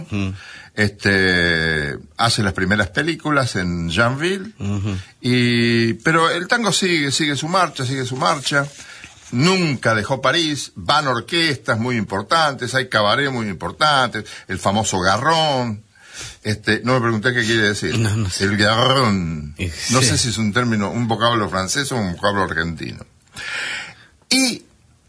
hace las primeras películas en Janville, pero el tango sigue su marcha. Nunca dejó París, van orquestas muy importantes, hay cabaret muy importantes, el famoso Garrón. No me pregunté qué quiere decir. No sé. El Garrón. No Sí. sé si es un término, un vocablo francés o un vocablo argentino. Y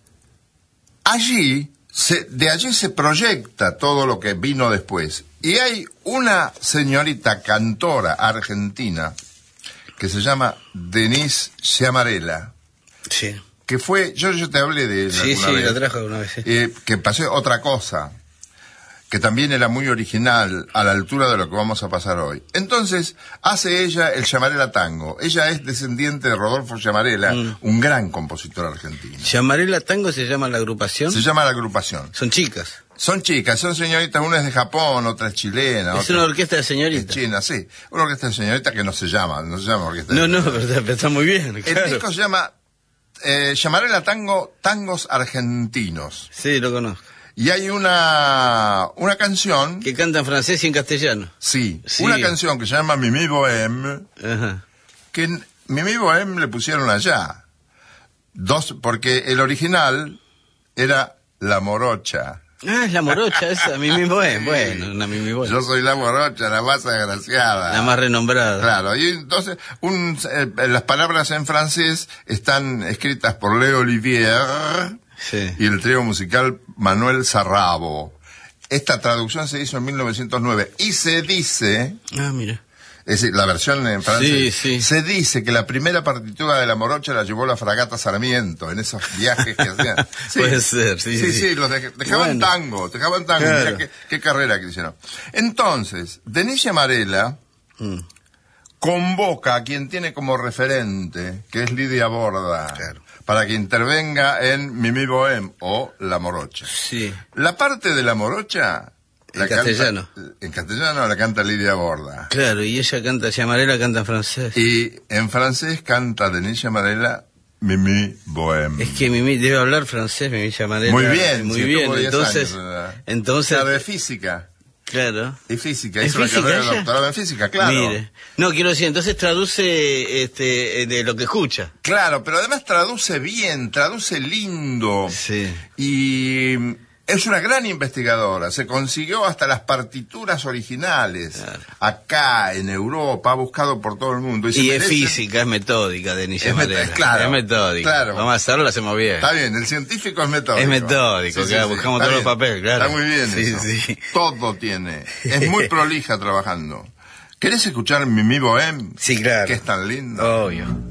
de allí se proyecta todo lo que vino después. Y hay una señorita cantora argentina que se llama Denise Sciamarella, Sí. que fue, yo te hablé de ella Sí, alguna sí, vez, la trajo una vez. Sí. que pasó otra cosa, que también era muy original, a la altura de lo que vamos a pasar hoy. Entonces, hace ella el Sciamarella Tango. Ella es descendiente de Rodolfo Sciamarella, un gran compositor argentino. Sciamarella Tango se llama la agrupación. Se llama la agrupación. Son chicas. Son chicas, son señoritas, una es de Japón, otra es chilena. Es una orquesta de señoritas. Es china, sí. Una orquesta de señorita que no se llama orquesta de No, señoritas. pero está muy bien, El claro. disco se llama Sciamarella Tango, Tangos Argentinos. Sí, lo conozco. Y hay una canción, Que canta en francés y en castellano. sí, Sí. una canción que se llama Mimi Bohème, Ajá. que Mimi Bohème le pusieron allá. Porque el original era La Morocha. Ah, es la morocha esa, Mimi Bohème. Bueno, una Mimi Bohème. Yo soy la morocha, la más agraciada. La más renombrada. Claro, y entonces las palabras en francés están escritas por Léo Olivier Sí. y el trío musical Manuel Sarrabo. Esta traducción se hizo en 1909 y se dice, Ah, mira. es decir, la versión en francés, Sí, sí. se dice que la primera partitura de la morocha la llevó la fragata Sarmiento en esos viajes que hacían. Sí. Puede ser, sí. Sí, los dejaban Bueno. tango. Claro. Mira qué carrera que hicieron. Entonces, Denise Sciamarella convoca a quien tiene como referente, que es Lidia Borda, Claro. para que intervenga en Mimi Bohème o La Morocha. Sí. La parte de La Morocha... En castellano. En castellano la canta Lidia Borda. Claro, y ella canta, Sciamarella canta en francés. Y en francés canta Denise Sciamarella Mimi Bohème. Es que Mimi debe hablar francés, Mimi Sciamarella. Muy bien, Muy sí, bien. tuvo 10 Entonces, años, ¿verdad? entonces, Claro, de física. claro. Y física, ¿Es hizo la física carrera de ella? doctorado en física, claro. Mire. No, quiero decir, entonces traduce de lo que escucha. Claro, pero además traduce bien, traduce lindo. Sí. Y es una gran investigadora. Se consiguió hasta las partituras originales. Claro. Acá, en Europa, ha buscado por todo el mundo. Y es física, es metódica, Denise Sciamarella. claro, Es metódica. claro. Vamos a hacerlo, lo hacemos bien. Está bien, el científico es metódico. Es metódico, claro, buscamos está todos los bien. papeles, claro. Está muy bien Sí, eso. sí. Todo tiene. Es muy prolija trabajando. ¿Querés escuchar Mimi Bohème? Sí, claro. Que es tan lindo. Obvio.